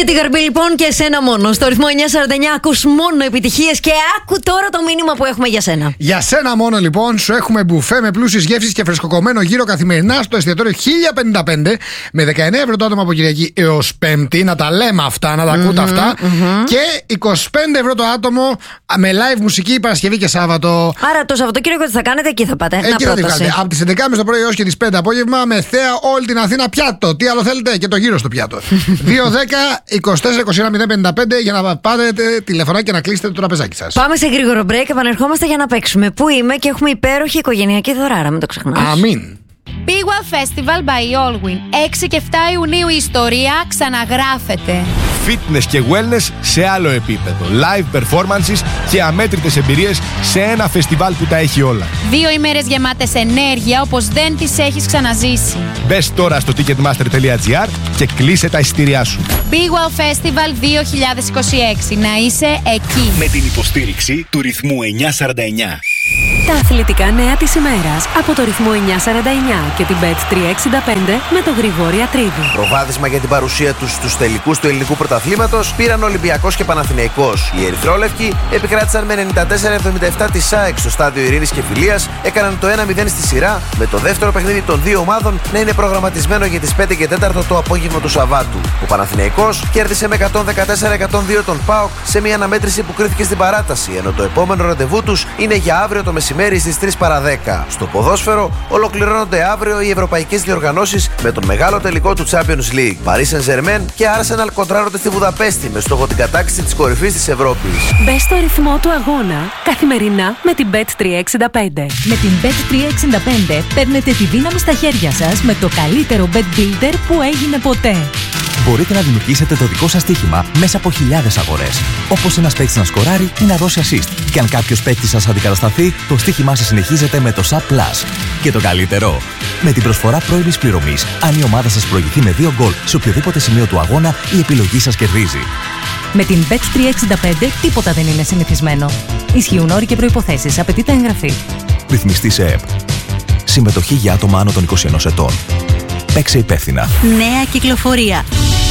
Και τη Γαρμπή λοιπόν και εσένα μόνο. Στο ρυθμό 949 ακούς μόνο επιτυχίες. Και άκου τώρα το μήνυμα που έχουμε για σένα. Για σένα μόνο λοιπόν σου έχουμε μπουφέ με πλούσιες γεύσεις και φρεσκοκομμένο γύρο καθημερινά στο εστιατόριο 1055 με 19 ευρώ το άτομο από Κυριακή έως Πέμπτη. Να τα λέμε αυτά, να τα ακούτε αυτά. Και 25 ευρώ το άτομο με live μουσική Παρασκευή και Σάββατο. Άρα το Σαββατοκύριακο τι θα κάνετε, εκεί θα πάτε. Εκεί θα τη βγάλετε. Από τις 11.30 το πρωί έως και τις 5 απόγευμα με θέα όλη την Αθήνα πιάτο. Τι άλλο θέλετε, και το γύρο στο πιάτο. 210-24-21-055 για να πάρετε τηλεφωνάκι και να κλείσετε το τραπεζάκι σας. Πάμε σε γρήγορο break, επανερχόμαστε για να παίξουμε. Πού είμαι και έχουμε υπέροχη οικογενειακή δωράρα, μην το ξεχνάς. Αμήν. Big Wow Festival by Allwyn. 6 και 7 Ιουνίου η ιστορία ξαναγράφεται. Fitness και wellness σε άλλο επίπεδο. Live performances και αμέτρητες εμπειρίες σε ένα φεστιβάλ που τα έχει όλα. 2 ημέρες γεμάτες ενέργεια όπως δεν τις έχεις ξαναζήσει. Μπες τώρα στο ticketmaster.gr και κλείσε τα εισιτήριά σου. Big Wow Festival 2026. Να είσαι εκεί. Με την υποστήριξη του ρυθμού 949. Τα αθλητικά νέα της ημέρας από το ρυθμό 949 και την Bet365 με τον Γρηγόρη Ατρίδη. Προβάδισμα για την παρουσία τους στους τελικούς του ελληνικού πρωταθλήματος πήραν Ολυμπιακός και Παναθηναϊκός. Οι Ερυθρόλευκοι επικράτησαν με 94-77 της ΑΕΚ στο στάδιο Ειρήνης και Φιλίας, έκαναν το 1-0 στη σειρά, με το δεύτερο παιχνίδι των δύο ομάδων να είναι προγραμματισμένο για τις 5 και 4 το απόγευμα του Σαββάτου. Ο Παναθηναϊκός κέρδισε με 114-102 τον ΠΑΟΚ σε μια αναμέτρηση που κρίθηκε στην παράταση, ενώ το επόμενο ραντεβού τους είναι για αύριο το μεσημέρι στις 3 παρά 10. Στο ποδόσφαιρο ολοκληρώνονται αύριο οι ευρωπαϊκές διοργανώσεις με τον μεγάλο τελικό του Champions League. Paris Saint-Germain και Arsenal κοντράρονται στη Βουδαπέστη με στόχο την κατάκτηση της κορυφής της Ευρώπης. Μπες στο ρυθμό του αγώνα καθημερινά με την Bet365. Με την Bet365 παίρνετε τη δύναμη στα χέρια σας με το καλύτερο bet builder που έγινε ποτέ. Μπορείτε να δημιουργήσετε το δικό σας στοίχημα μέσα από χιλιάδες αγορές. Όπως ένας παίκτης να σκοράρει ή να δώσει assist. Και αν κάποιος παίκτης σας αντικατασταθεί, το στοίχημά σας συνεχίζεται με το SAP Plus. Και το καλύτερο, με την προσφορά πρώιμης πληρωμής, αν η ομάδα σας προηγηθεί με 2 γκολ σε οποιοδήποτε σημείο του αγώνα, η επιλογή σας κερδίζει. Με την Bet365 τίποτα δεν είναι συνηθισμένο. Ισχύουν όροι και προϋποθέσεις. Απαιτείται εγγραφή. Ρυθμιστή σε ΕΠ. Συμμετοχή για άτομα άνω των 21 ετών. Παίξε υπεύθυνα. Νέα κυκλοφορία.